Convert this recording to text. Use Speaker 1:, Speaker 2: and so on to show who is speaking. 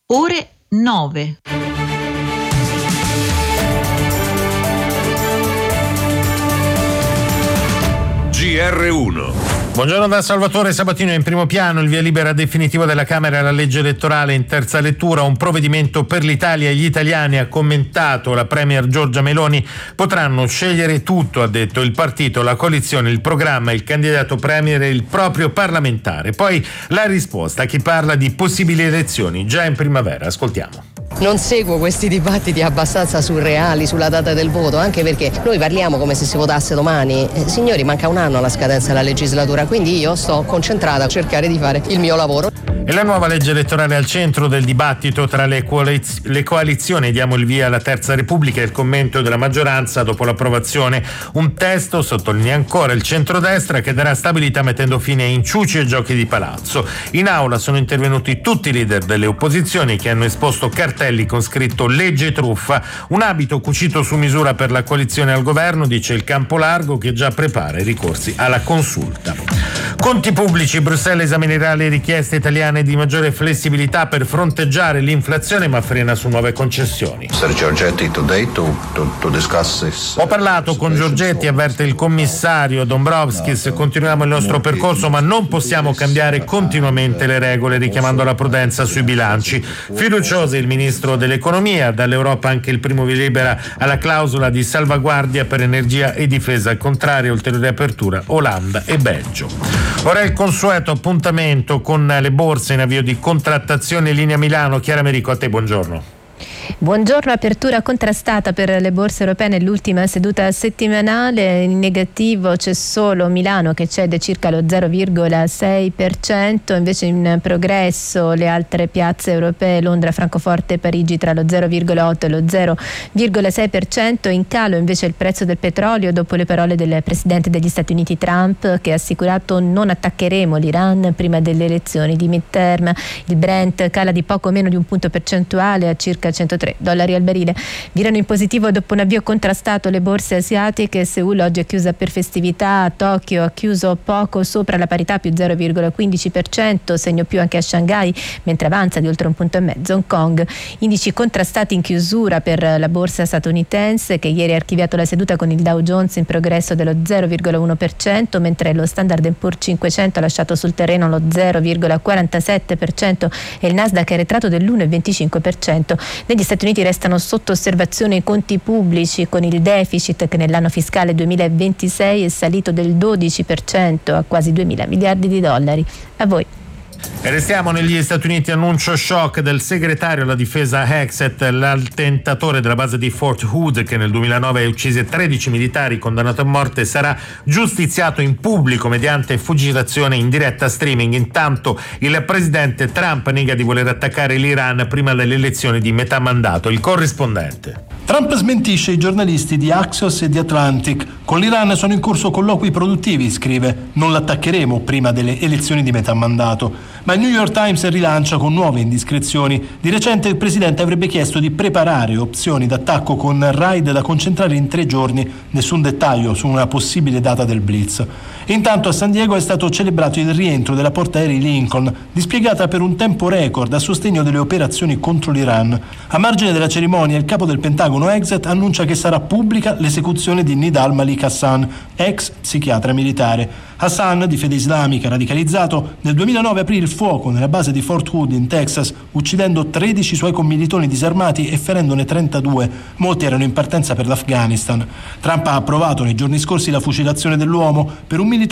Speaker 1: ore 9.
Speaker 2: GR1.
Speaker 3: Buongiorno da Salvatore Sabatino. In primo piano il via libera definitivo della Camera alla legge elettorale in terza lettura, un provvedimento per l'Italia e gli italiani, ha commentato la premier Giorgia Meloni. Potranno scegliere tutto, ha detto, il partito, la coalizione, il programma, il candidato premier e il proprio parlamentare. Poi la risposta a chi parla di possibili elezioni già in primavera. Ascoltiamo.
Speaker 4: Non seguo questi dibattiti abbastanza surreali sulla data del voto, anche perché noi parliamo come se si votasse domani. Signori, manca un anno alla scadenza della legislatura, quindi io sto concentrata a cercare di fare il mio lavoro.
Speaker 3: E la nuova legge elettorale al centro del dibattito tra le coalizioni. Diamo il via alla Terza Repubblica e il commento della maggioranza dopo l'approvazione. Un testo, sottolinea ancora il centrodestra, che darà stabilità mettendo fine a inciuci e giochi di palazzo. In aula sono intervenuti tutti i leader delle opposizioni che hanno esposto cartelli con scritto legge truffa, un abito cucito su misura per la coalizione al governo, dice il Campo Largo, che già prepara i ricorsi alla consulta. Conti pubblici. Bruxelles esaminerà le richieste italiane di maggiore flessibilità per fronteggiare l'inflazione, ma frena su nuove concessioni. Ho parlato con Giorgetti, avverte il commissario Dombrovskis. Continuiamo il nostro percorso, ma non possiamo cambiare continuamente le regole, richiamando la prudenza sui bilanci. Fiducioso il ministro dell'economia. Dall'Europa anche il primo via libera alla clausola di salvaguardia per energia e difesa. Al contrario, ulteriore apertura Olanda e Belgio. Ora il consueto appuntamento con le borse in avvio di contrattazione. Linea Milano. Chiara Merico, a te buongiorno.
Speaker 5: Buongiorno. Apertura contrastata per le borse europee nell'ultima seduta settimanale. In negativo c'è solo Milano che cede circa lo 0,6%, invece in progresso le altre piazze europee, Londra, Francoforte e Parigi, tra lo 0,8 e lo 0,6%. In calo invece il prezzo del petrolio dopo le parole del presidente degli Stati Uniti Trump, che ha assicurato non attaccheremo l'Iran prima delle elezioni di midterm. Il Brent cala di poco meno di un punto percentuale a circa $103 al barile. Virano in positivo dopo un avvio contrastato le borse asiatiche. Seul oggi è chiusa per festività, Tokyo ha chiuso poco sopra la parità, più 0,15%, segno più anche a Shanghai, mentre avanza di oltre un punto e mezzo Hong Kong. Indici contrastati in chiusura per la borsa statunitense, che ieri ha archiviato la seduta con il Dow Jones in progresso dello 0,1%, mentre lo Standard & Poor's 500 ha lasciato sul terreno lo 0,47% e il Nasdaq è arretrato dell'1,25%. Negli Stati Uniti restano sotto osservazione i conti pubblici, con il deficit che nell'anno fiscale 2026 è salito del 12% a quasi $2.000 miliardi. A voi.
Speaker 3: E restiamo negli Stati Uniti. Annuncio shock del segretario alla difesa Hexet, l'attentatore della base di Fort Hood che nel 2009 uccise 13 militari, condannato a morte, sarà giustiziato in pubblico mediante fucilazione in diretta streaming. Intanto il presidente Trump nega di voler attaccare l'Iran prima delle elezioni di metà mandato. Il corrispondente.
Speaker 6: Trump smentisce i giornalisti di Axios e di Atlantic. Con l'Iran sono in corso colloqui produttivi, scrive. Non l'attaccheremo prima delle elezioni di metà mandato. Ma il New York Times rilancia con nuove indiscrezioni. Di recente il presidente avrebbe chiesto di preparare opzioni d'attacco con raid da concentrare in 3 giorni. Nessun dettaglio su una possibile data del blitz. Intanto a San Diego è stato celebrato il rientro della portaerei Lincoln, dispiegata per un tempo record a sostegno delle operazioni contro l'Iran. A margine della cerimonia il capo del Pentagono Exet annuncia che sarà pubblica l'esecuzione di Nidal Malik Hassan, ex psichiatra militare. Hassan, di fede islamica, radicalizzato, nel 2009 aprì il fuoco nella base di Fort Hood in Texas, uccidendo 13 suoi commilitoni disarmati e ferendone 32. Molti erano in partenza per l'Afghanistan. Trump ha approvato nei giorni scorsi la fucilazione dell'uomo per un militare